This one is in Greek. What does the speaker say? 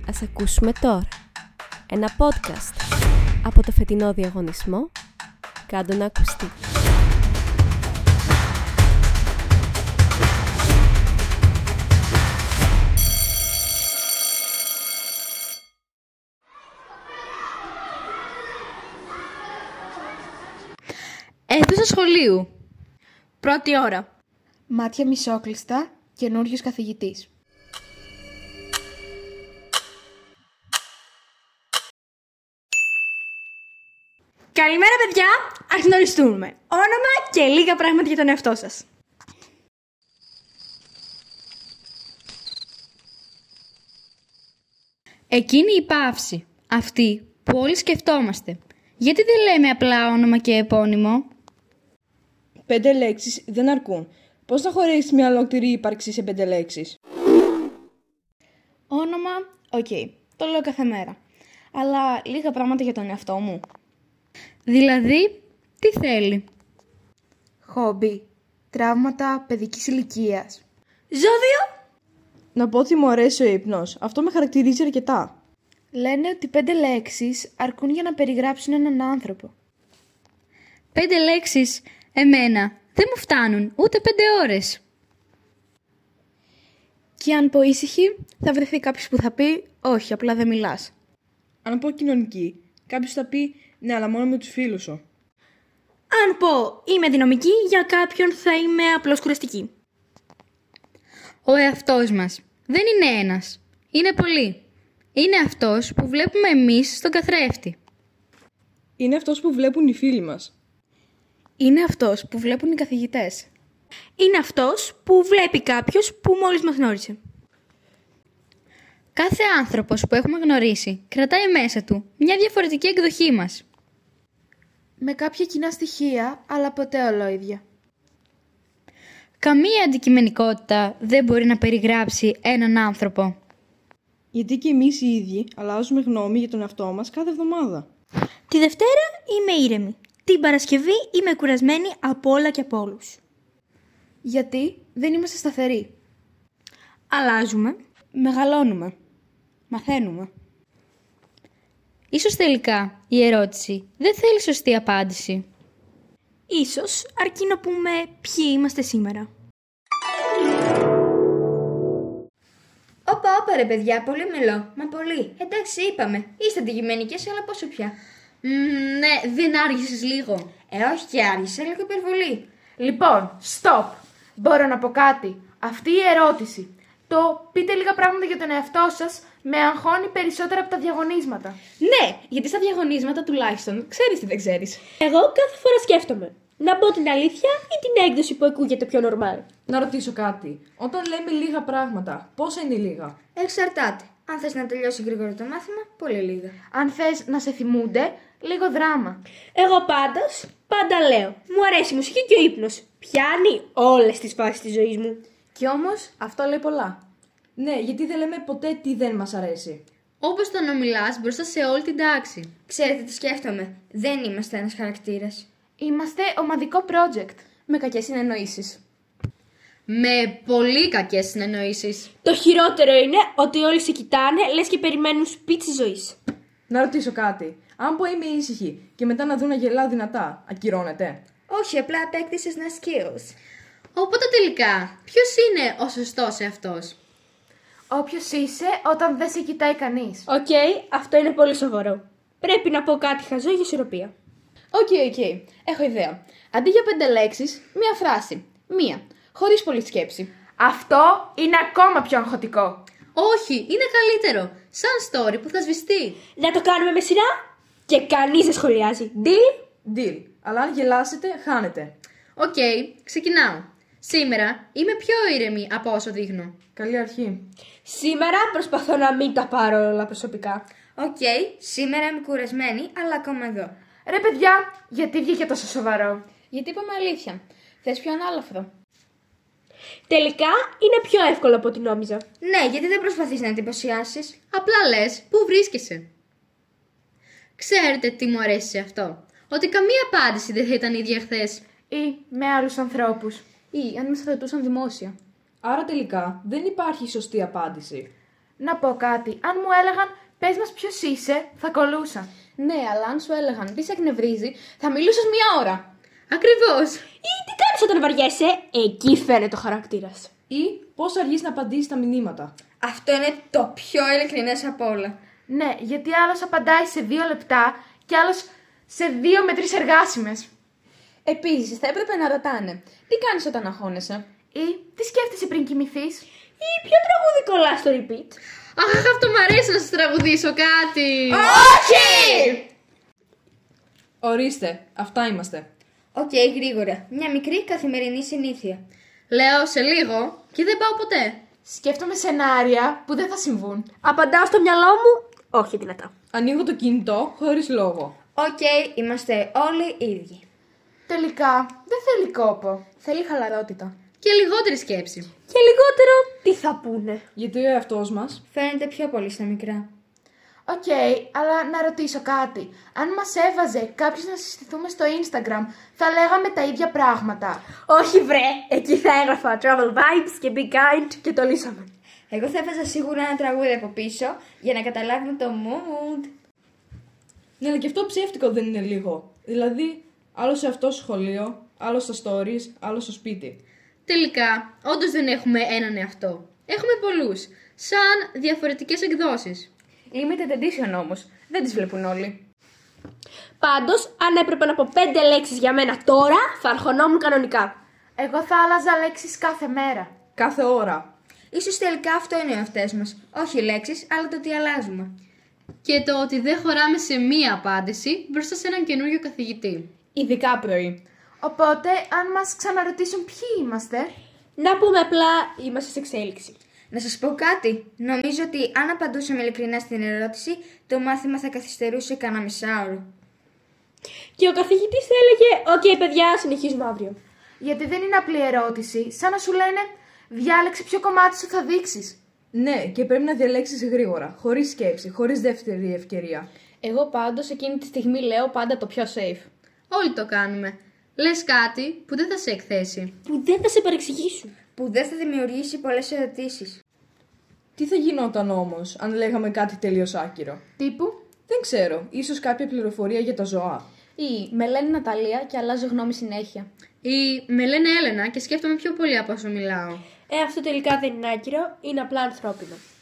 Ας ακούσουμε τώρα ένα podcast από το φετινό διαγωνισμό «Κάντο να ακουστεί». Αίθουσα σχολείου. Πρώτη ώρα. Μάτια μισόκλειστα, καινούριος καθηγητής. Καλημέρα παιδιά, ας γνωριστούμε. Όνομα και λίγα πράγματα για τον εαυτό σας. Εκείνη η παύση, αυτή που όλοι σκεφτόμαστε. Γιατί δεν λέμε απλά όνομα και επώνυμο? 5 λέξεις δεν αρκούν. Πώς θα χωρέσεις μια ολόκληρη ύπαρξη σε 5 λέξεις? Όνομα, οκ, το λέω κάθε μέρα. Αλλά λίγα πράγματα για τον εαυτό μου. Δηλαδή, τι θέλει? Χόμπι. Τραύματα παιδικής ηλικίας. Ζώδιο! Να πω ότι μου αρέσει ο ύπνος. Αυτό με χαρακτηρίζει αρκετά. Λένε ότι 5 λέξεις αρκούν για να περιγράψουν έναν άνθρωπο. 5 λέξεις, εμένα, δεν μου φτάνουν ούτε 5 ώρες. Και αν πω ήσυχη, θα βρεθεί κάποιος που θα πει «Όχι, απλά δεν μιλάς». Αν πω κοινωνική, κάποιος θα πει «Ναι, αλλά μόνο με τους φίλους σου». Αν πω είμαι δυναμική, για κάποιον θα είμαι απλώς κουραστική. Ο εαυτός μας δεν είναι ένας, είναι πολλοί. Είναι αυτός που βλέπουμε εμείς στον καθρέφτη. Είναι αυτός που βλέπουν οι φίλοι μας. Είναι αυτός που βλέπουν οι καθηγητές. Είναι αυτός που βλέπει κάποιος που μόλις μας γνώρισε. Κάθε άνθρωπος που έχουμε γνωρίσει κρατάει μέσα του μια διαφορετική εκδοχή μας. Με κάποια κοινά στοιχεία, αλλά ποτέ ολόιδια. Καμία αντικειμενικότητα δεν μπορεί να περιγράψει έναν άνθρωπο. Γιατί και εμείς οι ίδιοι αλλάζουμε γνώμη για τον εαυτό μας κάθε εβδομάδα. Τη Δευτέρα είμαι ήρεμη. Την Παρασκευή είμαι κουρασμένη από όλα και από όλους. Γιατί δεν είμαστε σταθεροί. Αλλάζουμε. Μεγαλώνουμε. Μαθαίνουμε. Ίσως τελικά η ερώτηση δεν θέλει σωστή απάντηση. Ίσως αρκεί να πούμε ποιοι είμαστε σήμερα. Όπα ρε παιδιά, πολύ μελό. Μα πολύ. Εντάξει, είπαμε. Είστε αντικειμενικές, αλλά πόσο πια? Ναι, δεν άργησες λίγο. Όχι και άργησε, λίγο υπερβολή. Λοιπόν, stop. Μπορώ να πω κάτι. Αυτή η ερώτηση, το πείτε λίγα πράγματα για τον εαυτό σας, με αγχώνει περισσότερα από τα διαγωνίσματα. Ναι, γιατί στα διαγωνίσματα τουλάχιστον ξέρεις τι δεν ξέρεις. Εγώ κάθε φορά σκέφτομαι. Να πω την αλήθεια ή την έκδοση που ακούγεται πιο normal? Να ρωτήσω κάτι. Όταν λέμε λίγα πράγματα, πόσα είναι λίγα? Εξαρτάται. Αν θες να τελειώσει γρήγορα το μάθημα, πολύ λίγα. Αν θες να σε θυμούνται, λίγο δράμα. Εγώ πάντως, πάντα λέω. Μου αρέσει η μουσική και ο ύπνος. Πιάνει όλες τις φάσεις της ζωής μου. Κι όμως αυτό λέει πολλά. Ναι, γιατί δεν λέμε ποτέ τι δεν μας αρέσει. Όπως το να μιλάς μπροστά σε όλη την τάξη. Ξέρετε τι σκέφτομαι? Δεν είμαστε ένας χαρακτήρας. Είμαστε ομαδικό project. Με κακές συνεννοήσεις. Με πολύ κακές συνεννοήσεις. Το χειρότερο είναι ότι όλοι σε κοιτάνε, λες και περιμένουν σπίτι της ζωής. Να ρωτήσω κάτι. Αν πω είμαι ήσυχη και μετά να δουν να γελάω δυνατά, ακυρώνεται? Όχι, απλά απέκτησες ένα skills. Οπότε τελικά, ποιος είναι ο σωστός εαυτός? Όποιος είσαι όταν δεν σε κοιτάει κανείς. Οκ, αυτό είναι πολύ σοβαρό. Πρέπει να πω κάτι χαζό για ισορροπία. Οκ. Έχω ιδέα. Αντί για 5 λέξεις, μία φράση. Μία. Χωρίς πολλή σκέψη. Αυτό είναι ακόμα πιο αγχωτικό. Όχι, είναι καλύτερο. Σαν story που θα σβηστεί. Να το κάνουμε με σειρά και κανείς δεν σχολιάζει. Deal? Deal. Αλλά αν γελάσετε, χάνετε. Οκ, ξεκινάω. Σήμερα είμαι πιο ήρεμη από όσο δείχνω. Καλή αρχή. Σήμερα προσπαθώ να μην τα πάρω όλα προσωπικά. Οκ, σήμερα είμαι κουρασμένη, αλλά ακόμα εδώ. Ρε παιδιά, γιατί βγήκε τόσο σοβαρό? Γιατί είπαμε αλήθεια. Θες πιο ανάλαφρο? Τελικά είναι πιο εύκολο από ό,τι νόμιζα. Ναι, γιατί δεν προσπαθείς να εντυπωσιάσεις? Απλά λες πού βρίσκεσαι. Ξέρετε τι μου αρέσει σε αυτό? Ότι καμία απάντηση δεν θα ήταν ίδια χθες. Ή με άλλους ανθρώπους. Ή αν με στρατούσαν δημόσια. Άρα τελικά δεν υπάρχει σωστή απάντηση. Να πω κάτι. Αν μου έλεγαν πες μας ποιος είσαι, θα κολούσα. Ναι, αλλά αν σου έλεγαν τι σε εκνευρίζει, θα μιλούσες μία ώρα. Ακριβώς. Ή τι κάνεις όταν βαριέσαι, εκεί φαίνεται ο χαρακτήρας. Ή πώς αργείς να απαντήσεις στα μηνύματα. Αυτό είναι το πιο ειλικρινές απ' όλα. Ναι, γιατί άλλος απαντάει σε 2 λεπτά και άλλος σε 2 με 3 εργάσιμες. Επίσης, θα έπρεπε να ρωτάνε τι κάνεις όταν αγχώνεσαι. Ή τι σκέφτεσαι πριν κοιμηθείς. Ή ποιο τραγούδι κολλά στο repeat. Αχ, αυτό μου αρέσει να σας τραγουδήσω κάτι. Όχι! Ορίστε, αυτά είμαστε. Οκ, γρήγορα. Μια μικρή καθημερινή συνήθεια. Λέω σε λίγο και δεν πάω ποτέ. Σκέφτομαι σενάρια που δεν θα συμβούν. Απαντάω στο μυαλό μου, όχι δυνατά. Ανοίγω το κινητό χωρίς λόγο. Οκ, είμαστε όλοι ίδιοι. Τελικά, δεν θέλει κόπο. Θέλει χαλαρότητα. Και λιγότερη σκέψη. Και λιγότερο, τι θα πούνε. Γιατί ο εαυτός μας. Φαίνεται πιο πολύ στα μικρά. Οκ, αλλά να ρωτήσω κάτι. Αν μας έβαζε κάποιος να συστηθούμε στο Instagram, θα λέγαμε τα ίδια πράγματα. Όχι βρε, εκεί θα έγραφα travel vibes και be kind και το λύσαμε. Εγώ θα έβαζα σίγουρα ένα τραγούδι από πίσω για να καταλάβουμε το mood. Ναι, αλλά και αυτό ψεύτικο δεν είναι λίγο. Δηλαδή, άλλο σε αυτό στο σχολείο, άλλο στα stories, άλλο στο σπίτι. Τελικά, όντως δεν έχουμε έναν εαυτό. Έχουμε πολλούς, σαν διαφορετικές εκδόσεις. Limited edition όμως. Δεν τις βλέπουν όλοι. Πάντως, αν έπρεπε να πω 5 λέξεις για μένα τώρα, θα αρχωνόμουν κανονικά. Εγώ θα άλλαζα λέξεις κάθε μέρα. Κάθε ώρα. Ίσως τελικά αυτό είναι ο εαυτές μας. Όχι λέξεις, αλλά το ότι αλλάζουμε. Και το ότι δεν χωράμε σε μία απάντηση μπροστά σε έναν καινούριο καθηγητή. Ειδικά πρωί. Οπότε, αν μας ξαναρωτήσουν ποιοι είμαστε, Να πούμε απλά, είμαστε σε εξέλιξη. Να σας πω κάτι. Νομίζω ότι αν απαντούσαμε ειλικρινά στην ερώτηση, το μάθημα θα καθυστερούσε κανένα μισάωρο. Και ο καθηγητής θα έλεγε, οκ παιδιά, συνεχίζουμε αύριο. γιατί δεν είναι απλή ερώτηση, σαν να σου λένε διάλεξε ποιο κομμάτι σου θα δείξεις. Ναι, και πρέπει να διαλέξεις γρήγορα, χωρίς σκέψη, χωρίς δεύτερη ευκαιρία. Εγώ πάντως εκείνη τη στιγμή λέω πάντα το πιο safe. Όλοι το κάνουμε. Λες κάτι που δεν θα σε εκθέσει. Που δεν θα σε παρεξηγήσουν. Που δεν θα δημιουργήσει πολλές ερωτήσεις. Τι θα γινόταν όμως, αν λέγαμε κάτι τελείως άκυρο. Τύπου, Δεν ξέρω, ίσως κάποια πληροφορία για τα ζώα. Ή με λένε Ναταλία και αλλάζω γνώμη συνέχεια. Ή με λένε Έλενα και σκέφτομαι πιο πολύ από όσο μιλάω. Αυτό τελικά δεν είναι άκυρο, είναι απλά ανθρώπινο.